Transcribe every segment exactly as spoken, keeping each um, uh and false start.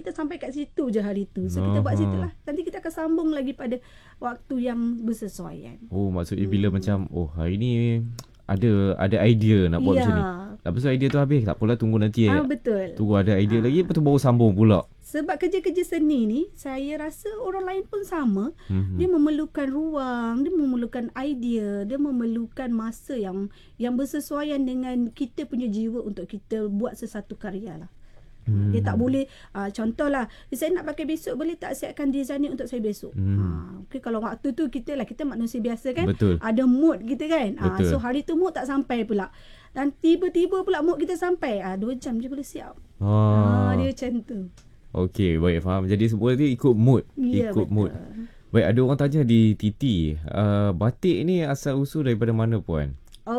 kita sampai kat situ je hari tu. So kita buat situ lah. Nanti kita akan sambung lagi pada waktu yang bersesuaian. Oh, maksudnya bila hmm. macam oh hari ni ada ada idea nak buat ya. macam ni. Lepas tu idea tu habis, tak apalah, tunggu nanti. Ah, betul. Tunggu ada idea ah. lagi, lepas tu baru sambung pula. Sebab kerja-kerja seni ni, saya rasa orang lain pun sama. Mm-hmm. Dia memerlukan ruang, dia memerlukan idea, dia memerlukan masa yang yang bersesuaian dengan kita punya jiwa untuk kita buat sesuatu karya lah. Hmm. Dia tak boleh, uh, contohlah, saya nak pakai besok, boleh tak siapkan design ni untuk saya besok? Hmm. Ha, okay, kalau waktu tu kita lah, kita manusia biasa kan. Betul. Ada mood kita kan. Ha, so hari tu mood tak sampai pula. Dan tiba-tiba pula mood kita sampai. Ha, dua jam je boleh siap. Ah. Ha, dia macam tu. Okey, baik, faham. Jadi semua ni ikut mood. Ya, ikut betul. mood. Baik, ada orang tanya di T T, uh, batik ni asal usul daripada mana, Puan?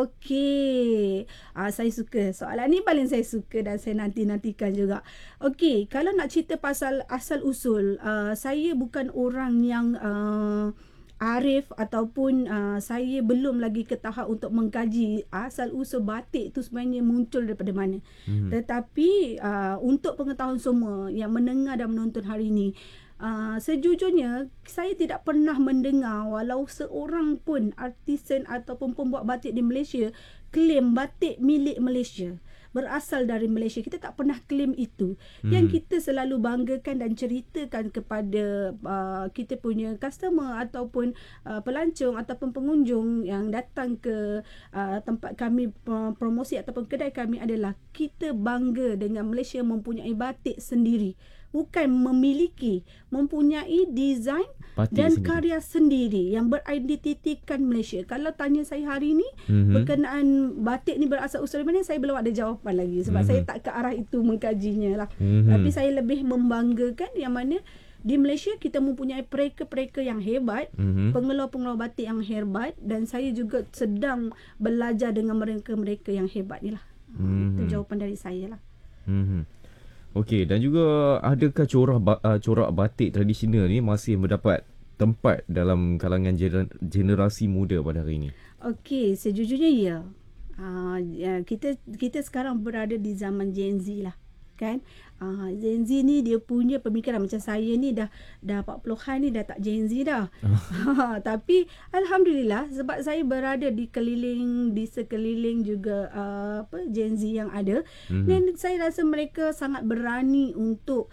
Okey, ah, saya suka. Soalan ni paling saya suka dan saya nanti-nantikan juga. Okey, kalau nak cerita pasal asal usul, uh, saya bukan orang yang uh, arif ataupun uh, saya belum lagi ke tahap untuk mengkaji asal usul batik tu sebenarnya muncul daripada mana. Hmm. Tetapi uh, untuk pengetahuan semua yang mendengar dan menonton hari ini, Uh, sejujurnya saya tidak pernah mendengar walau seorang pun artisan ataupun pembuat batik di Malaysia claim batik milik Malaysia, berasal dari Malaysia. Kita tak pernah claim itu. Hmm. Yang kita selalu banggakan dan ceritakan kepada uh, kita punya customer ataupun uh, pelancong ataupun pengunjung yang datang ke uh, tempat kami uh, promosi ataupun kedai kami adalah kita bangga dengan Malaysia mempunyai batik sendiri. Bukan memiliki, mempunyai desain batik dan sendiri, karya sendiri yang beridentitikan Malaysia. Kalau tanya saya hari ini mm-hmm. berkenaan batik ni berasal usul mana, saya belum ada jawapan lagi sebab mm-hmm. saya tak ke arah itu mengkajinya lah. Mm-hmm. Tapi saya lebih membanggakan yang mana di Malaysia kita mempunyai pereka-pereka yang hebat, mm-hmm. pengeluar-pengeluar batik yang hebat, dan saya juga sedang belajar dengan mereka-mereka yang hebat ni lah. Mm-hmm. Itu jawapan dari saya lah. Mm-hmm. Okey, dan juga adakah corak uh, corak batik tradisional ni masih mendapat tempat dalam kalangan generasi muda pada hari ini? Okey, sejujurnya ya. Uh, ya, kita kita sekarang berada di zaman Gen Z lah, kan? Uh, Gen Z ni dia punya pemikiran macam saya ni dah dah empat puluhan ni dah tak Gen Z dah. Uh. Tapi alhamdulillah sebab saya berada di keliling di sekeliling juga uh, apa Gen Z yang ada, mm-hmm. dan saya rasa mereka sangat berani untuk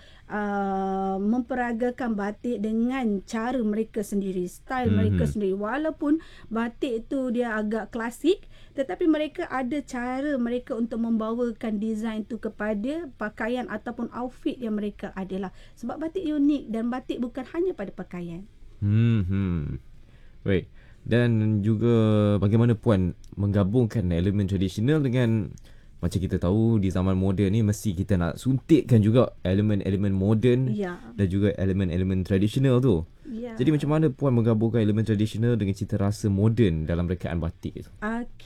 uh, memperagakan batik dengan cara mereka sendiri, style mm-hmm. mereka sendiri. Walaupun batik tu dia agak klasik, tetapi mereka ada cara mereka untuk membawakan desain tu kepada pakaian ataupun outfit yang mereka adalah. Sebab batik unik dan batik bukan hanya pada pakaian. Hmm, hmm. Baik. Dan juga bagaimana Puan menggabungkan elemen tradisional dengan, macam kita tahu di zaman moden ni mesti kita nak suntikkan juga elemen-elemen moden, ya, dan juga elemen-elemen tradisional tu. Ya. Jadi macam mana Puan menggabungkan elemen tradisional dengan cita rasa moden dalam rekaan batik itu?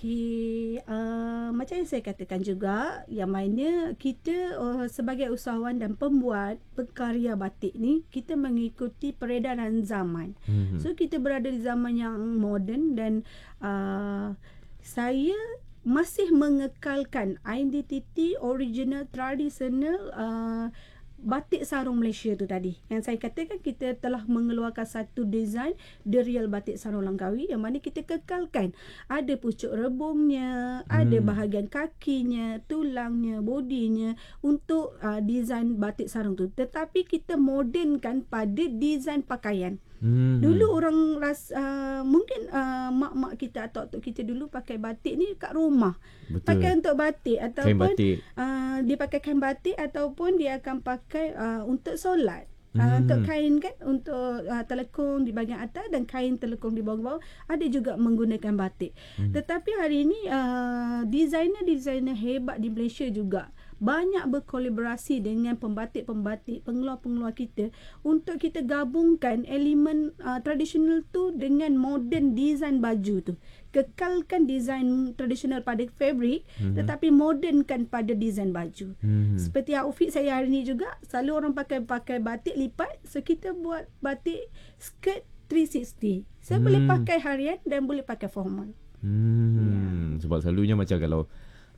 Okey, uh, macam yang saya katakan juga, yang mana kita uh, sebagai usahawan dan pembuat pekarya batik ni, kita mengikuti peredaran zaman. Mm-hmm. So kita berada di zaman yang moden dan uh, saya masih mengekalkan identiti original tradisional uh, batik sarung Malaysia tu tadi. Yang saya katakan kita telah mengeluarkan satu design The Real Batik Sarung Langkawi yang mana kita kekalkan. Ada pucuk rebungnya, hmm. ada bahagian kakinya, tulangnya, bodinya untuk uh, design batik sarung tu. Tetapi kita modernkan pada design pakaian. Hmm. Dulu orang ras, uh, mungkin uh, mak-mak kita atau tok kita dulu pakai batik ni kat rumah. Betul. Pakai untuk batik ataupun batik. Uh, dia pakai kain batik ataupun dia akan pakai uh, untuk solat. Uh, hmm. Untuk kain kan, untuk uh, telekung di bahagian atas dan kain telekung di bawah-bawah, ada juga menggunakan batik. Hmm. Tetapi hari ini uh, designer-designer hebat di Malaysia juga banyak berkolaborasi dengan pembatik-pembatik, pengeluar-pengeluar kita untuk kita gabungkan elemen uh, tradisional tu dengan modern design baju tu. Kekalkan design tradisional pada fabric, mm-hmm. tetapi modernkan pada design baju. Mm-hmm. Seperti outfit saya hari ni juga, selalu orang pakai pakai batik lipat, so kita buat batik skirt three sixty. Saya mm. boleh pakai harian dan boleh pakai formal. Hmm. Ya. Sebab selalunya macam kalau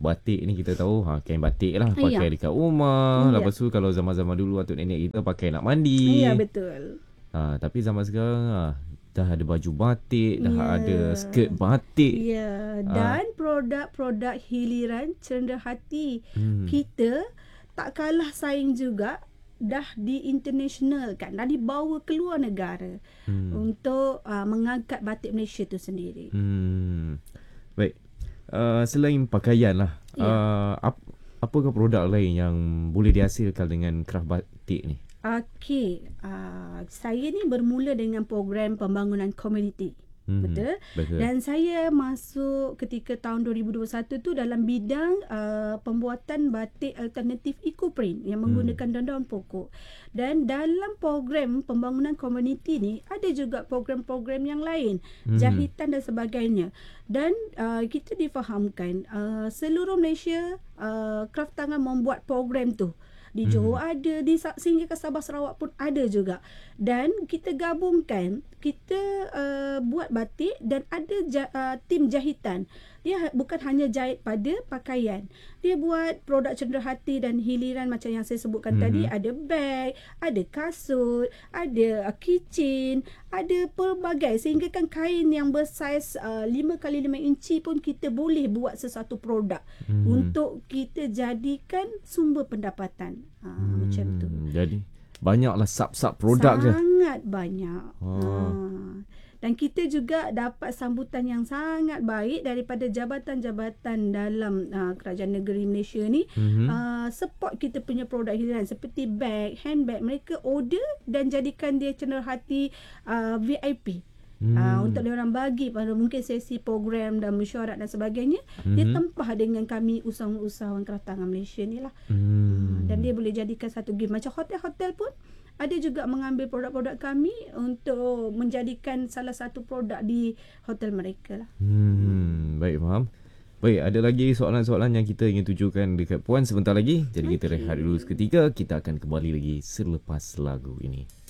batik ni kita tahu ha, kain batik lah, Ya. pakai dekat rumah. Ya. Lepas tu kalau zaman-zaman dulu atuk nenek kita pakai nak mandi. Ya, betul. Ha, tapi zaman sekarang ha, dah ada baju batik, dah Ya. ada skirt batik. Ya, dan produk-produk hiliran cenderahati Hmm. kita tak kalah saing juga, dah di international kan, dah dibawa keluar negara Hmm. untuk uh, mengangkat batik Malaysia tu sendiri. Hmm. Baik. Uh, selain pakaian lah, Ya. uh, ap- apakah produk lain yang boleh dihasilkan dengan kraft batik ni? Okey, uh, saya ni bermula dengan program pembangunan komuniti. Hmm. Betul? Betul. Dan saya masuk ketika tahun dua ribu dua puluh satu tu dalam bidang uh, pembuatan batik alternatif eco-print yang menggunakan Hmm. daun-daun pokok. Dan dalam program pembangunan komuniti ni ada juga program-program yang lain, Hmm. jahitan dan sebagainya. Dan uh, kita difahamkan uh, seluruh Malaysia uh, kraft tangan membuat program tu. Di Johor Hmm. ada, di Sa- sehingga ke Sabah Sarawak pun ada juga. Dan kita gabungkan, kita uh, buat batik dan ada ja, uh, tim jahitan. Dia ha- bukan hanya jahit pada pakaian. Dia buat produk cenderahati dan hiliran macam yang saya sebutkan Mhm. tadi. Ada beg, ada kasut, ada uh, keychain, ada pelbagai. Sehingga kan kain yang bersaiz uh, lima kali lima inci pun kita boleh buat sesuatu produk Hmm. untuk kita jadikan sumber pendapatan. Ha, Hmm. Macam tu. Jadi banyaklah sub-sub produk je. Sangat banyak. Oh. Ha. Dan kita juga dapat sambutan yang sangat baik daripada jabatan-jabatan dalam uh, kerajaan negeri Malaysia ni. Mhm. Uh, support kita punya produk hiliran seperti beg, handbag. Mereka order dan jadikan dia cenderahati uh, V I P. Hmm. Uh, untuk dia orang bagi pada mungkin sesi program dan mesyuarat dan sebagainya, dia Mhm. tempah dengan kami usahawan-usahawan kraft tangan Malaysia ni lah. Hmm. Dan dia boleh jadikan satu game. Macam hotel-hotel pun ada juga mengambil produk-produk kami untuk menjadikan salah satu produk di hotel mereka lah. Hmm, baik, faham. Baik, ada lagi soalan-soalan yang kita ingin tujukan dekat Puan sebentar lagi. Jadi kita Okey. rehat dulu seketika. Kita akan kembali lagi selepas lagu ini.